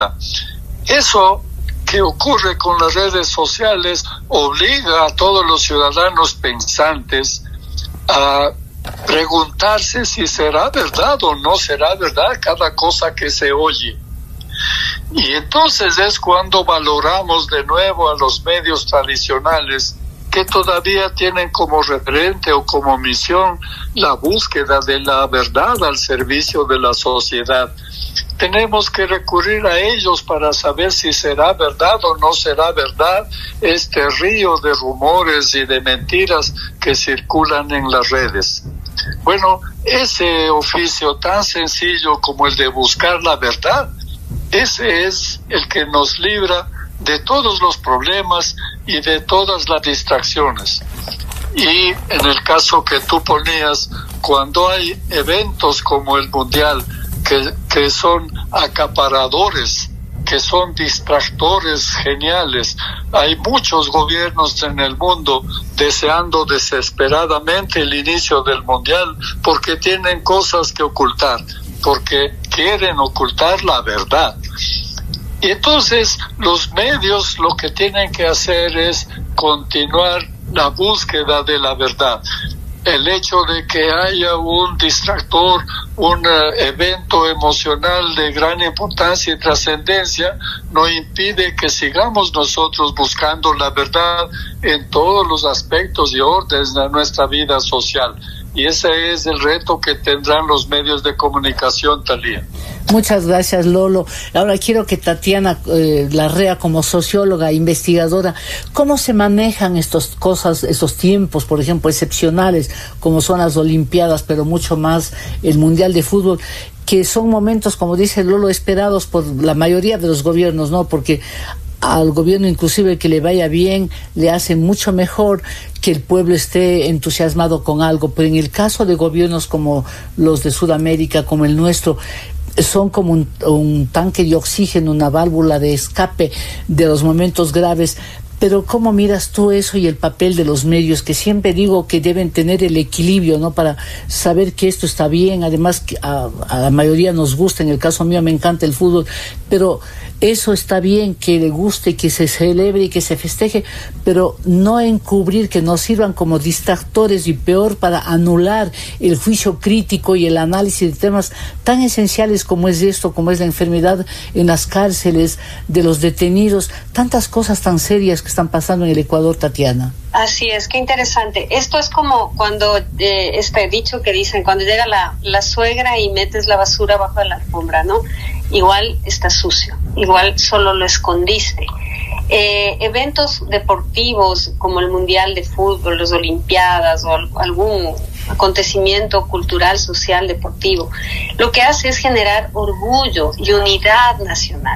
Eso que ocurre con las redes sociales obliga a todos los ciudadanos pensantes a preguntarse si será verdad o no será verdad cada cosa que se oye. Y entonces es cuando valoramos de nuevo a los medios tradicionales que todavía tienen como referente o como misión la búsqueda de la verdad al servicio de la sociedad. Tenemos que recurrir a ellos para saber si será verdad o no será verdad este río de rumores y de mentiras que circulan en las redes. Bueno, ese oficio tan sencillo como el de buscar la verdad, ese es el que nos libra de todos los problemas y de todas las distracciones. Y en el caso que tú ponías, cuando hay eventos como el Mundial, que son acaparadores, que son distractores geniales, hay muchos gobiernos en el mundo deseando desesperadamente el inicio del Mundial porque tienen cosas que ocultar, porque quieren ocultar la verdad. Y entonces los medios lo que tienen que hacer es continuar la búsqueda de la verdad. El hecho de que haya un distractor, un evento emocional de gran importancia y trascendencia, no impide que sigamos nosotros buscando la verdad en todos los aspectos y órdenes de nuestra vida social. Y ese es el reto que tendrán los medios de comunicación, Thalía. Muchas gracias, Lolo. Ahora quiero que Tatiana Larrea, como socióloga, investigadora, ¿cómo se manejan estos tiempos, por ejemplo, excepcionales, como son las Olimpiadas, pero mucho más el Mundial de Fútbol, que son momentos, como dice Lolo, esperados por la mayoría de los gobiernos, ¿no? Porque al gobierno, inclusive, que le vaya bien, le hace mucho mejor que el pueblo esté entusiasmado con algo. Pero en el caso de gobiernos como los de Sudamérica, como el nuestro, son como un tanque de oxígeno, una válvula de escape de los momentos graves. Pero ¿cómo miras tú eso y el papel de los medios? Que siempre digo que deben tener el equilibrio, ¿no? Para saber que esto está bien. Además, que a la mayoría nos gusta. En el caso mío me encanta el fútbol. Pero eso está bien, que le guste, que se celebre y que se festeje. Pero no encubrir, que nos sirvan como distractores y peor para anular el juicio crítico y el análisis de temas tan esenciales como es esto, como es la enfermedad en las cárceles de los detenidos. Tantas cosas tan serias que están pasando en el Ecuador, Tatiana. Así es, qué interesante. Esto es como cuando este dicho que dicen, cuando llega la suegra y metes la basura bajo la alfombra, ¿no? Igual está sucio, igual solo lo escondiste. Eventos deportivos como el Mundial de Fútbol, las Olimpiadas o algún acontecimiento cultural, social, deportivo, lo que hace es generar orgullo y unidad nacional.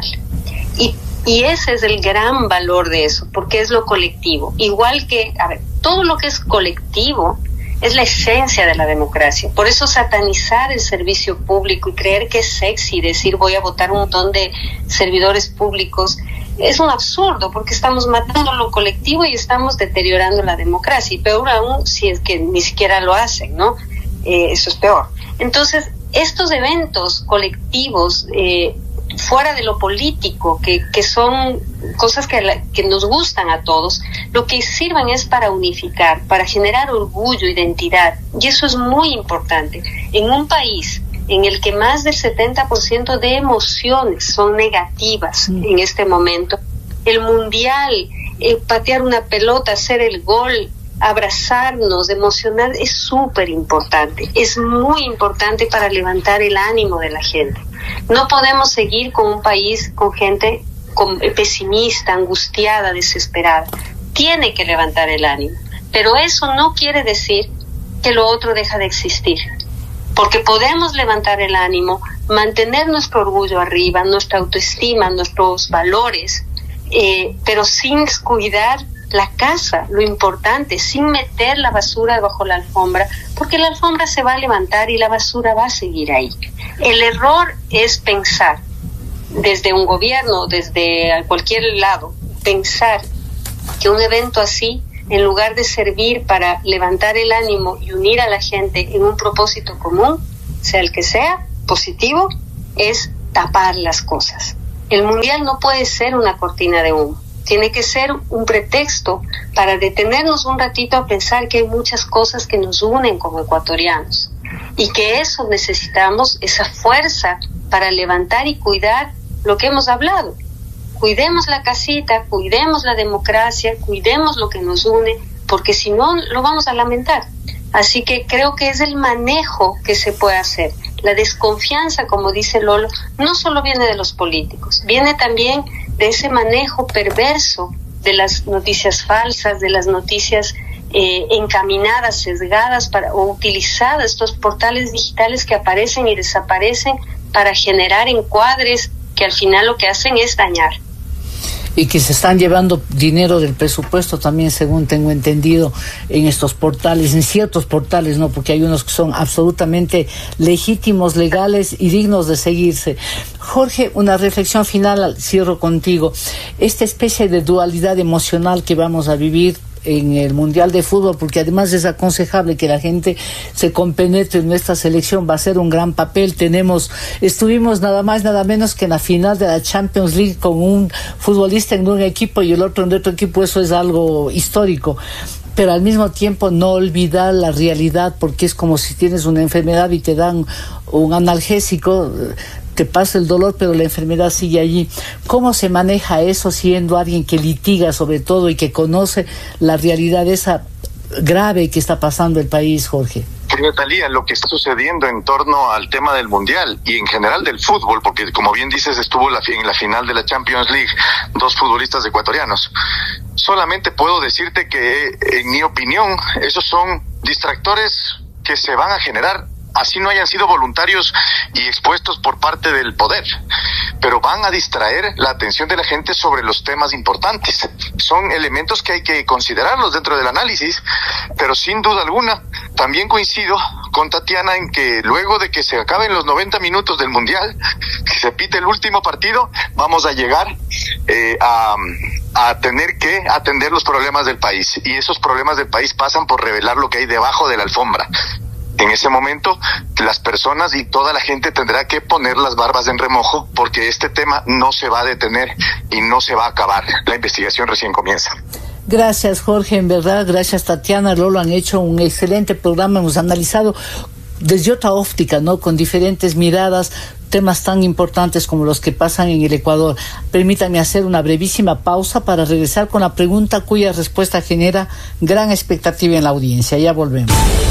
Y ese es el gran valor de eso, porque es lo colectivo. Igual que, todo lo que es colectivo es la esencia de la democracia. Por eso satanizar el servicio público y creer que es sexy decir voy a votar un montón de servidores públicos es un absurdo, porque estamos matando lo colectivo y estamos deteriorando la democracia. Y peor aún si es que ni siquiera lo hacen, ¿no? Eso es peor. Entonces, estos eventos colectivos fuera de lo político, que son cosas que nos gustan a todos, lo que sirven es para unificar, para generar orgullo, identidad, y eso es muy importante. En un país en el que más del 70% de emociones son negativas en este momento, el mundial, patear una pelota, hacer el gol, abrazarnos, emocionar, es súper importante, es muy importante para levantar el ánimo de la gente. No podemos seguir con un país con gente pesimista, angustiada, desesperada. Tiene que levantar el ánimo, pero eso no quiere decir que lo otro deja de existir, porque podemos levantar el ánimo, mantener nuestro orgullo arriba, nuestra autoestima, nuestros valores, pero sin descuidar la casa, lo importante, sin meter la basura bajo la alfombra, porque la alfombra se va a levantar y la basura va a seguir ahí. El error es pensar, desde un gobierno, desde cualquier lado, pensar que un evento así, en lugar de servir para levantar el ánimo y unir a la gente en un propósito común, sea el que sea, positivo, es tapar las cosas. El Mundial no puede ser una cortina de humo. Tiene que ser un pretexto para detenernos un ratito a pensar que hay muchas cosas que nos unen como ecuatorianos y que eso necesitamos, esa fuerza para levantar y cuidar lo que hemos hablado. Cuidemos la casita, cuidemos la democracia, cuidemos lo que nos une, porque si no lo vamos a lamentar. Así que creo que es el manejo que se puede hacer. La desconfianza, como dice Lolo, no solo viene de los políticos, viene también de ese manejo perverso de las noticias falsas, de las noticias encaminadas, sesgadas o utilizadas, estos portales digitales que aparecen y desaparecen para generar encuadres que al final lo que hacen es dañar. Y que se están llevando dinero del presupuesto también, según tengo entendido, en estos portales, en ciertos portales, ¿no? Porque hay unos que son absolutamente legítimos, legales y dignos de seguirse. Jorge, una reflexión final, cierro contigo. Esta especie de dualidad emocional que vamos a vivir en el Mundial de Fútbol, porque además es aconsejable que la gente se compenetre en nuestra selección, va a ser un gran papel. Estuvimos nada más, nada menos que en la final de la Champions League con un futbolista en un equipo y el otro en otro equipo, eso es algo histórico. Pero al mismo tiempo no olvidar la realidad, porque es como si tienes una enfermedad y te dan un analgésico, te pasa el dolor, pero la enfermedad sigue allí. ¿Cómo se maneja eso siendo alguien que litiga sobre todo y que conoce la realidad esa grave que está pasando el país, Jorge? Querida Talía, lo que está sucediendo en torno al tema del Mundial y en general del fútbol, porque como bien dices, estuvo en la final de la Champions League 2 futbolistas ecuatorianos. Solamente puedo decirte que, en mi opinión, esos son distractores que se van a generar, así no hayan sido voluntarios y expuestos por parte del poder, pero van a distraer la atención de la gente sobre los temas importantes. Son elementos que hay que considerarlos dentro del análisis, pero sin duda alguna, también coincido con Tatiana en que luego de que se acaben los 90 minutos del Mundial, que se pite el último partido, vamos a llegar a tener que atender los problemas del país, y esos problemas del país pasan por revelar lo que hay debajo de la alfombra. En ese momento, las personas y toda la gente tendrá que poner las barbas en remojo, porque este tema no se va a detener y no se va a acabar. La investigación recién comienza. Gracias, Jorge, en verdad, gracias, Tatiana, Lolo, han hecho un excelente programa, hemos analizado desde otra óptica, ¿no? Con diferentes miradas, temas tan importantes como los que pasan en el Ecuador. Permítanme hacer una brevísima pausa para regresar con la pregunta cuya respuesta genera gran expectativa en la audiencia. Ya volvemos.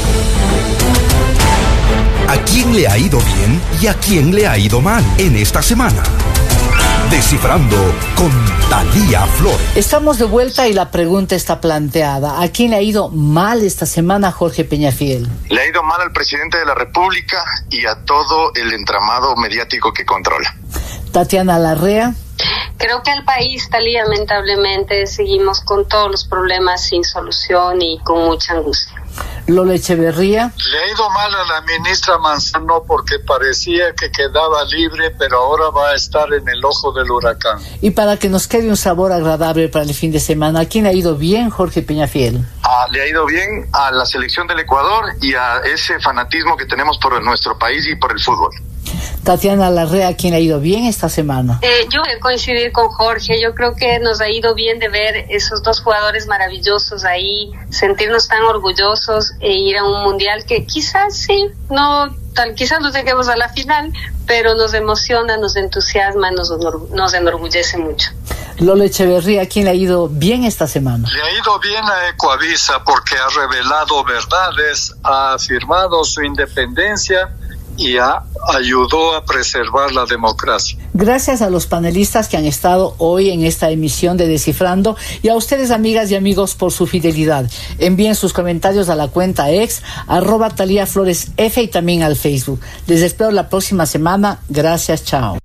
¿A quién le ha ido bien y a quién le ha ido mal en esta semana? Descifrando con Talía Flores. Estamos de vuelta y la pregunta está planteada. ¿A quién le ha ido mal esta semana, Jorge Peñafiel? Le ha ido mal al presidente de la República y a todo el entramado mediático que controla. Tatiana Larrea. Creo que al país, Talía, lamentablemente, seguimos con todos los problemas sin solución y con mucha angustia. Lola Echeverría. Le ha ido mal a la ministra Manzano porque parecía que quedaba libre, pero ahora va a estar en el ojo del huracán. Y para que nos quede un sabor agradable para el fin de semana, ¿a quién le ha ido bien, Jorge Peñafiel? Le ha ido bien a la selección del Ecuador y a ese fanatismo que tenemos por nuestro país y por el fútbol. Tatiana Larrea, ¿a quién le ha ido bien esta semana? Yo voy a coincidir con Jorge. Yo creo que nos ha ido bien de ver esos 2 jugadores maravillosos ahí, sentirnos tan orgullosos e ir a un mundial que quizás sí, quizás nos lleguemos a la final, pero nos emociona, nos entusiasma, nos enorgullece mucho. Lola Echeverría, ¿a quién le ha ido bien esta semana? Le ha ido bien a Ecoavisa porque ha revelado verdades, ha afirmado su independencia y ayudó a preservar la democracia. Gracias a los panelistas que han estado hoy en esta emisión de Descifrando y a ustedes, amigas y amigos, por su fidelidad. Envíen sus comentarios a la cuenta ex @TalíaFloresF y también al Facebook. Les espero la próxima semana. Gracias, chao.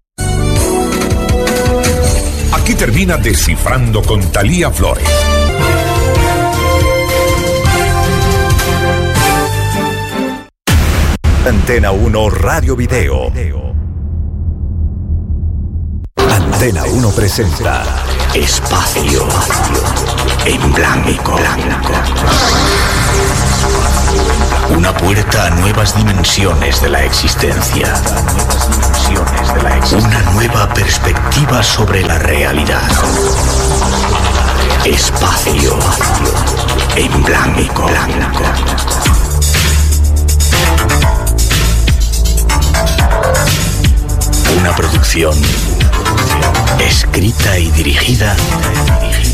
Aquí termina Descifrando con Talía Flores. Antena 1 Radio Video. Antena 1 presenta Espacio en Blanco. Una puerta a nuevas dimensiones de la existencia. Una nueva perspectiva sobre la realidad. Espacio en blanco. Una producción escrita y dirigida